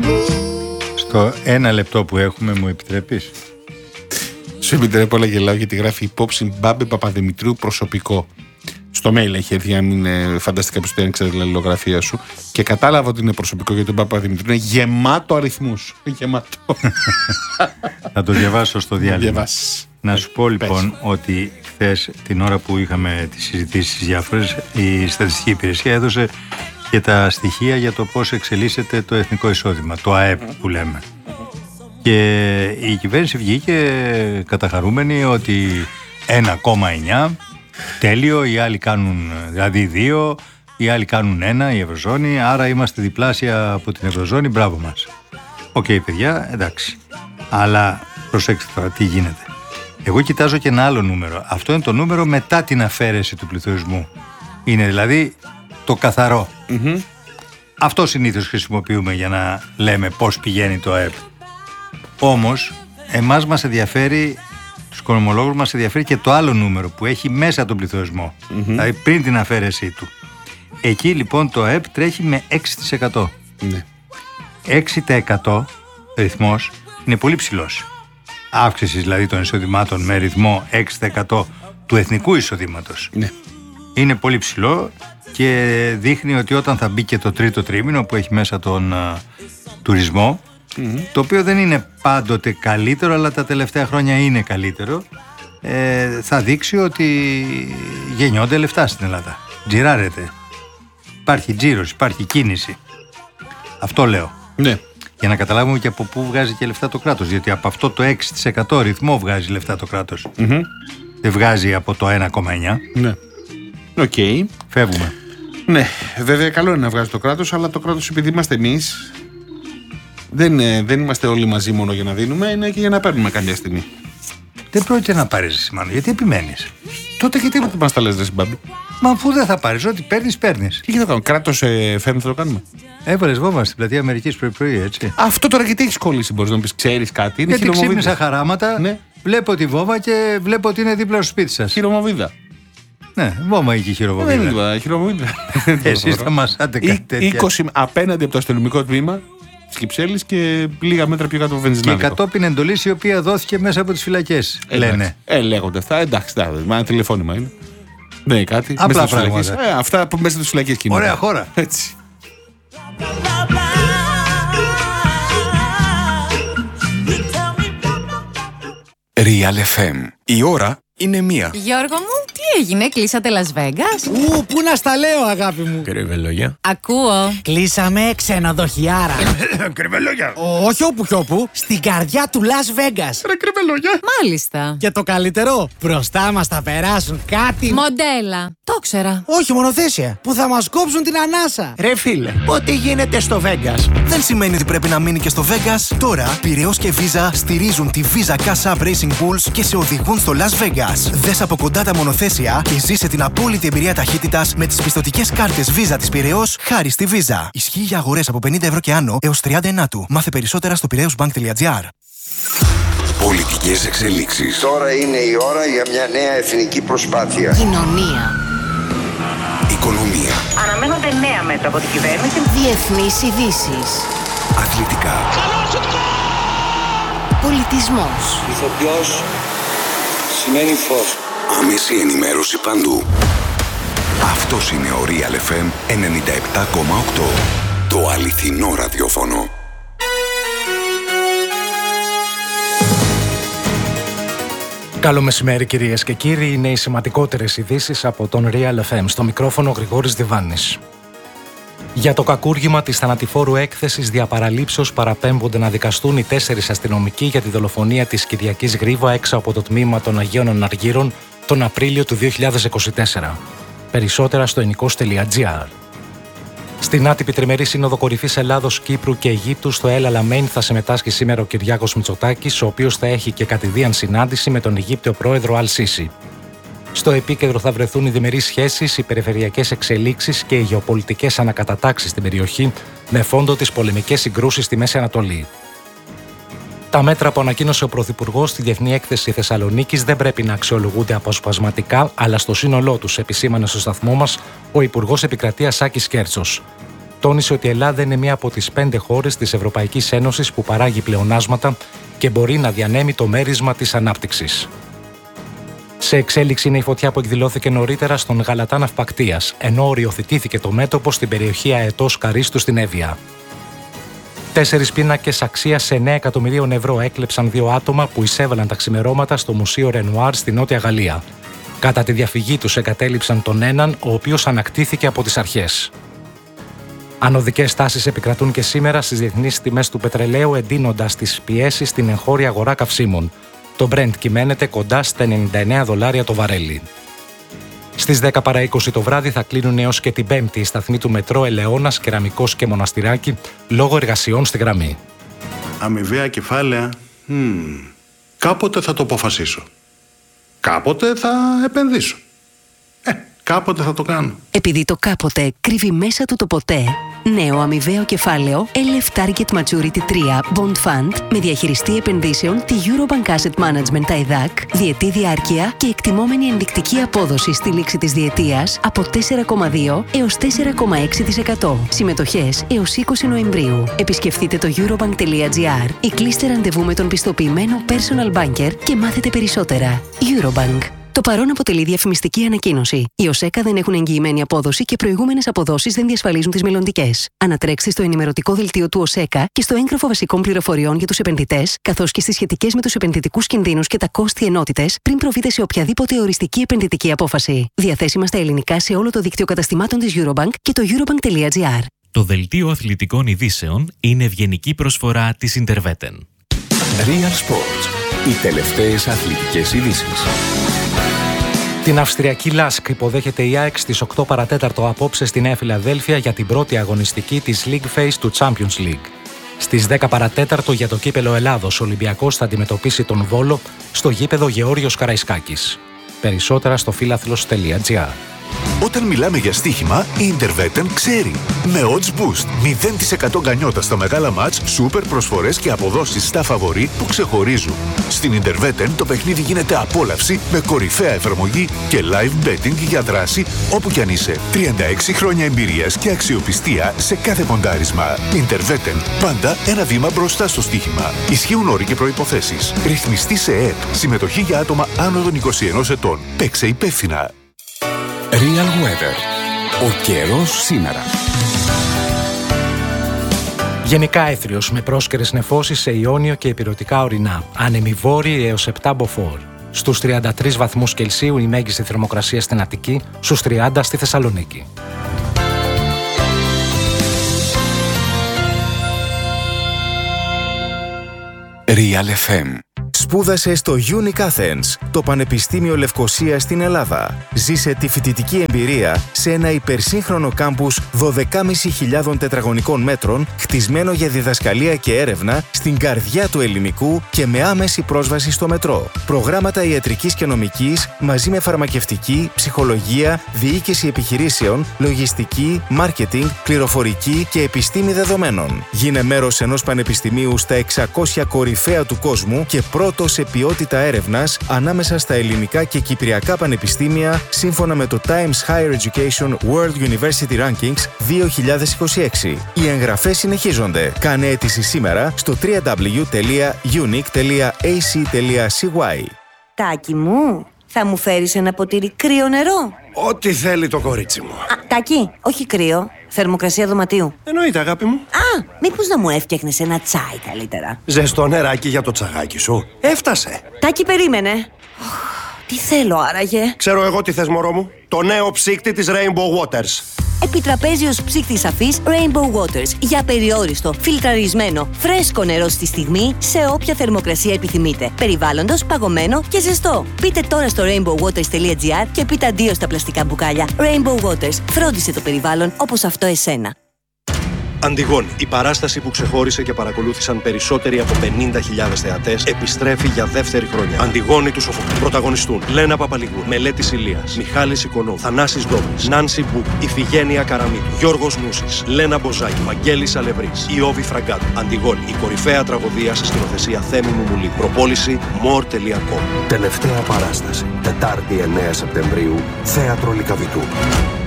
Στο 1 λεπτό που έχουμε, μου επιτρέπεις? Σου επιτρέπω, αλλά γελάω γιατί γράφει υπόψη Μπάμπη Παπαδημητρίου προσωπικό. Στο mail έχει έρθει, αν είναι φανταστικά που δεν ξέρει την αλληλογραφία σου. Και κατάλαβα ότι είναι προσωπικό, γιατί τον Παπαδημητρίου είναι γεμάτο αριθμούς. Γεμάτο. Θα το διαβάσω στο διάλειμμα. Να σου πω λοιπόν Πες. ότι χθες, την ώρα που είχαμε τις συζητήσεις διάφορες, η Στατιστική Υπηρεσία έδωσε και τα στοιχεία για το πώς εξελίσσεται το εθνικό εισόδημα, το ΑΕΠ που λέμε. Και η κυβέρνηση βγήκε καταχαρούμενη ότι 1,9, τέλειο, οι άλλοι κάνουν δηλαδή 2, οι άλλοι κάνουν 1, η Ευρωζώνη, άρα είμαστε διπλάσια από την Ευρωζώνη, μπράβο μας. Οκ, παιδιά, εντάξει. Αλλά προσέξτε τώρα τι γίνεται. Εγώ κοιτάζω και ένα άλλο νούμερο. Αυτό είναι το νούμερο μετά την αφαίρεση του πληθωρισμού. Είναι δηλαδή το καθαρό. Mm-hmm. Αυτό συνήθως χρησιμοποιούμε για να λέμε πώς πηγαίνει το ΑΕΠ. Όμως, εμάς μας ενδιαφέρει, τους οικονομολόγους μας ενδιαφέρει και το άλλο νούμερο που έχει μέσα τον πληθωρισμό. Mm-hmm. Δηλαδή πριν την αφαίρεσή του. Εκεί λοιπόν το ΑΕΠ τρέχει με 6%. Ναι. 6% ρυθμός είναι πολύ ψηλός. Αύξηση δηλαδή των εισοδημάτων με ρυθμό 6% του εθνικού εισοδήματος. Ναι. Είναι πολύ ψηλό και δείχνει ότι όταν θα μπει και το τρίτο τρίμηνο που έχει μέσα τον τουρισμό, το οποίο δεν είναι πάντοτε καλύτερο, αλλά τα τελευταία χρόνια είναι καλύτερο, θα δείξει ότι γεννιόνται λεφτά στην Ελλάδα. Τζιράρεται. Υπάρχει τζίρος, υπάρχει κίνηση. Αυτό λέω. Ναι. Για να καταλάβουμε και από πού βγάζει και λεφτά το κράτος. Γιατί από αυτό το 6% ρυθμό βγάζει λεφτά το κράτος. Mm-hmm. Δεν βγάζει από το 1,9. Ναι. Οκ. Okay. Φεύγουμε. Ναι, βέβαια καλό είναι να βγάζει το κράτος, αλλά το κράτος, επειδή είμαστε εμείς, δεν είμαστε όλοι μαζί μόνο για να δίνουμε, είναι και για να παίρνουμε κάποια στιγμή. Δεν πρόκειται να πάρεις σημείο, γιατί επιμένεις. Τότε γιατί μας τα λες, ρε Μπάμπη? Μα αφού δεν θα πάρεις, ό,τι παίρνεις. Τι θα κάνουμε, κράτος φέρνει, θα το κάνουμε. Έβαλες βόμβα στην πλατεία Αμερικής πρωί, έτσι. Αυτό τώρα γιατί έχεις κολλήσει, μπορείς να πεις, ξέρεις κάτι? Είναι γιατί ξύπνησα χαράματα, ναι. Βλέπω τη βόμβα και βλέπω ότι είναι δίπλα στο σπίτι σας. Χειρομοβίδα. Ναι, βόμβα είχε χειροβοβίδα. Δεν είπα, χειρομοβίδα. Εσείς θα μασάτε κάτι τέτοια. 20 απέναντι από το αστυνομικό τμήμα της Κυψέλης και λίγα μέτρα πιο κάτω από βενζινάδικο. Και κατόπιν εντολής η οποία δόθηκε μέσα από τις φυλακές, λένε. Λέγονται αυτά, εντάξει, μα ένα τηλεφώνημα είναι. Δεν είναι κάτι. Απλά πράγματα. Αυτά που μέσα στις φυλακές κινούνται. Ωραία χώρα. Έτσι. Real FM. Η ώρα είναι 1. Γιώργο μου, τι έγινε, κλείσατε Las Vegas? Πού να στα λέω, αγάπη μου. Κρυβελόγια. Ακούω. Κλείσαμε ξενοδοχιάρα. Κρυβελόγια. Όχι όπου κι όπου, στην καρδιά του Las Vegas. Ρε κρυβελόγια. Μάλιστα. Και το καλύτερο, μπροστά μας θα περάσουν κάτι. Μοντέλα. Το ξέρα. Όχι, μονοθέσια. Που θα μας κόψουν την ανάσα. Ρε φίλε, ό,τι γίνεται στο Vegas Δεν σημαίνει ότι πρέπει να μείνει και στο Vegas. Τώρα, Πειραιώς και Visa στηρίζουν τη Visa Cash App Racing Bulls και σε οδηγούν στο Las Vegas. Δες από κοντά τα μονοθέσια και ζήσε την απόλυτη εμπειρία ταχύτητας με τις πιστωτικές κάρτες Visa της Πειραιώς χάρη στη Visa. Ισχύει για αγορές από 50 ευρώ και άνω έως 39 του. Μάθε περισσότερα στο piraeusbank.gr. Πολιτικές εξελίξεις. Τώρα είναι η ώρα για μια νέα εθνική προσπάθεια. Κοινωνία. Οικονομία. Αναμένονται νέα μέτρα από την κυβέρνηση. Διεθνείς ειδήσεις. Αθλητικά. Πολιτισμός. Ηθοποιός σημαίνει φως. Άμεση ενημέρωση παντού. Αυτός είναι ο Real FM 97,8. Το αληθινό ραδιόφωνο. Καλό μεσημέρι κυρίες και κύριοι, είναι οι σημαντικότερες ειδήσεις από τον Real FM. Στο μικρόφωνο Γρηγόρης Διβάνης. Για το κακούργημα της θανατηφόρου έκθεσης διαπαραλήψεως παραπέμπονται να δικαστούν οι 4 αστυνομικοί για τη δολοφονία της Κυριακής Γρίβα έξω από το τμήμα των Αγίων Αναργύρων τον Απρίλιο του 2024. Περισσότερα στο ενικός.gr. Στην άτυπη τριμερή σύνοδο κορυφής Ελλάδος, Κύπρου και Αιγύπτου στο El Alamein θα συμμετάσχει σήμερα ο Κυριάκος Μητσοτάκης, ο οποίος θα έχει και κατηδίαν συνάντηση με τον Αιγύπτιο πρόεδρο Αλ Σίσι. Στο επίκεντρο θα βρεθούν οι διμερείς σχέσεις, οι περιφερειακές εξελίξεις και οι γεωπολιτικές ανακατατάξεις στην περιοχή, με φόντο τις πολεμικές συγκρούσεις στη Μέση Ανατολή. Τα μέτρα που ανακοίνωσε ο Πρωθυπουργός στη Διεθνή Έκθεση Θεσσαλονίκης δεν πρέπει να αξιολογούνται αποσπασματικά, αλλά στο σύνολό τους, επισήμανε στο σταθμό μας ο Υπουργός Επικρατείας Άκης Κέρτσος. τόνισε ότι η Ελλάδα είναι μία από τις 5 χώρες της Ευρωπαϊκής Ένωσης που παράγει πλεονάσματα και μπορεί να διανέμει το μέρισμα της ανάπτυξης. Σε εξέλιξη είναι η φωτιά που εκδηλώθηκε νωρίτερα στον Γαλατά Ναυπακτίας, ενώ οριοθετήθηκε το μέτωπο στην περιοχή Αετός Καρίστου στην Εύβοια. 4 πίνακες αξίας 9 εκατομμυρίων ευρώ έκλεψαν 2 άτομα που εισέβαλαν τα ξημερώματα στο Μουσείο Ρενουάρ στη Νότια Γαλλία. Κατά τη διαφυγή τους εγκατέλειψαν τον έναν, ο οποίος ανακτήθηκε από τις αρχές. Ανωδικές τάσεις επικρατούν και σήμερα στις διεθνείς τιμές του πετρελαίου, εντείνοντας τις πιέσεις στην εγχώρια αγορά καυσίμων. Το Brent κυμαίνεται κοντά στα $99 το βαρέλι. Στις 10 παρά 20 το βράδυ θα κλείνουν έως και την Πέμπτη οι σταθμοί του μετρό Ελαιώνας, Κεραμικός και Μοναστηράκι λόγω εργασιών στη γραμμή. Αμοιβαία κεφάλαια. Κάποτε θα το αποφασίσω. Κάποτε θα επενδύσω. Κάποτε θα το κάνω. Επειδή το κάποτε κρύβει μέσα του το ποτέ, νέο αμοιβαίο κεφάλαιο LF Target Maturity 3 Bond Fund με διαχειριστή επενδύσεων τη Eurobank Asset Management TAIDAC, διετή διάρκεια και εκτιμόμενη ενδεικτική απόδοση στη λήξη της διετίας από 4,2 έως 4,6%. Συμμετοχές έως 20 Νοεμβρίου. Επισκεφτείτε το eurobank.gr ή κλείστε ραντεβού με τον πιστοποιημένο personal banker και μάθετε περισσότερα. Eurobank. Το παρόν αποτελεί διαφημιστική ανακοίνωση. Οι ΟΣΕΚΑ δεν έχουν εγγυημένη απόδοση και προηγούμενες αποδόσεις δεν διασφαλίζουν τις μελλοντικές. Ανατρέξτε στο ενημερωτικό δελτίο του ΟΣΕΚΑ και στο έγγραφο βασικών πληροφοριών για τους επενδυτές, καθώς και στις σχετικές με τους επενδυτικούς κινδύνους και τα κόστη ενότητες, πριν προβείτε σε οποιαδήποτε οριστική επενδυτική απόφαση. Διαθέσιμα στα ελληνικά σε όλο το δίκτυο καταστημάτων της Eurobank και το eurobank.gr. Το δελτίο αθλητικών ειδήσεων είναι ευγενική προσφορά της Interveten. Real Sports. Οι τελευταίες αθλητικές ειδήσεις. Την Αυστριακή Λάσκ υποδέχεται η ΑΕΚ στις 8 παρατέταρτο απόψε στη Νέα Φιλαδέλφια για την πρώτη αγωνιστική της League Phase του Champions League. Στις 10 παρατέταρτο για το κύπελο Ελλάδος, ο Ολυμπιακός θα αντιμετωπίσει τον Βόλο στο γήπεδο Γεώργιος Καραϊσκάκης. Περισσότερα στο φίλαθλος.gr. Όταν μιλάμε για στοίχημα, η Interveten ξέρει. Με odds boost, 0% γκανιότα στα μεγάλα μάτς, σούπερ προσφορές και αποδόσεις στα φαβορί που ξεχωρίζουν. Στην Interveten το παιχνίδι γίνεται απόλαυση με κορυφαία εφαρμογή και live betting για δράση όπου κι αν είσαι. 36 χρόνια εμπειρίας και αξιοπιστία σε κάθε ποντάρισμα. Interveten, πάντα ένα βήμα μπροστά στο στοίχημα. Ισχύουν όροι και προϋποθέσεις. Ρυθμιστή σε ΕΕΠ. Συμμετοχή για άτομα άνω των 21 ετών. Παίξε υπεύθυνα. Real Weather. Ο καιρός σήμερα. Γενικά έθριος με πρόσκαιρες νεφώσεις σε Ιόνιο και ηπειρωτικά ορεινά. Άνεμοι βόρειοι έως 7 μποφόρ. Στους 33 βαθμούς Κελσίου η μέγιστη θερμοκρασία στην Αττική, στους 30 στη Θεσσαλονίκη. Real FM. Σπούδασε στο Unique Athens, το Πανεπιστήμιο Λευκωσίας στην Ελλάδα. Ζήσε τη φοιτητική εμπειρία σε ένα υπερσύγχρονο κάμπους 12.500 τετραγωνικών μέτρων, χτισμένο για διδασκαλία και έρευνα στην καρδιά του ελληνικού και με άμεση πρόσβαση στο μετρό. Προγράμματα ιατρικής και νομικής μαζί με φαρμακευτική, ψυχολογία, διοίκηση επιχειρήσεων, λογιστική, μάρκετινγκ, πληροφορική και επιστήμη δεδομένων. Γίνε μέρος ενός πανεπιστημίου στα 600 κορυφαία του κόσμου και πρώτο σε ποιότητα έρευνας ανάμεσα στα ελληνικά και κυπριακά πανεπιστήμια σύμφωνα με το Times Higher Education World University Rankings 2026. Οι εγγραφές συνεχίζονται. Κάνε αίτηση σήμερα στο www.unique.ac.cy. Τάκη μου, θα μου φέρεις ένα ποτήρι κρύο νερό? Ό,τι θέλει το κορίτσι μου. Τάκη, όχι κρύο. Θερμοκρασία δωματίου. Εννοείται, αγάπη μου. Μήπως να μου έφτιαχνες ένα τσάι καλύτερα? Ζεστό νεράκι για το τσαγάκι σου. Έφτασε. Τάκη, περίμενε. Τι θέλω άραγε? Ξέρω εγώ τι θες, μωρό μου. Το νέο ψύκτη της Rainbow Waters. Επιτραπέζιος ψύκτης σαφής Rainbow Waters. Για περιόριστο, φιλτραρισμένο, φρέσκο νερό στη στιγμή, σε όποια θερμοκρασία επιθυμείτε. Περιβάλλοντος, παγωμένο και ζεστό. Πείτε τώρα στο rainbowwaters.gr και πείτε αντίο στα πλαστικά μπουκάλια. Rainbow Waters. Φρόντισε το περιβάλλον όπως αυτό εσένα. Αντιγόνη, η παράσταση που ξεχώρισε και παρακολούθησαν περισσότεροι από 50.000 θεατές, επιστρέφει για δεύτερη χρονιά. Αντιγόνη του Σοφοκλή. Πρωταγωνιστούν Λένα Παπαλιγού, Μελέτης Ηλίας, Μιχάλης Οικονόμου, Θανάσης Ντόμης, Νάνση Μπούκ, Ιφηγένεια Καραμίτου, Γιώργος Μούσης, Λένα Μποζάκη, Βαγγέλης Αλευρής, Ιώβη Φραγκάτου. Αντιγόνη, η κορυφαία τραγωδία σε σκηνοθεσία Θέμη Μουμουλή. Προπόληση more.com. Τελευταία παράσταση, Τετάρτη 9 Σεπτεμβρίου, Θέατρο Λυκαβητού.